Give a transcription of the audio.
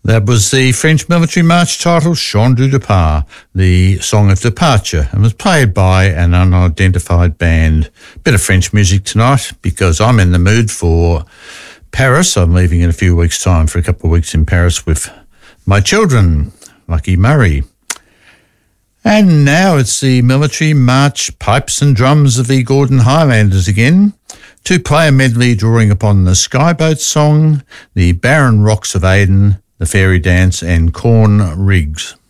That was the French military march titled Chant du Départ, the Song of Departure, and was played by an unidentified band. Bit of French music tonight because I'm in the mood for Paris. I'm leaving in a few weeks' time for a couple of weeks in Paris with my children, Lucky Murray. And now it's the military march, pipes and drums of the Gordon Highlanders again. Two-player medley drawing upon the Skyboat song, the Barren Rocks of Aden, the Fairy Dance and Corn Rigs.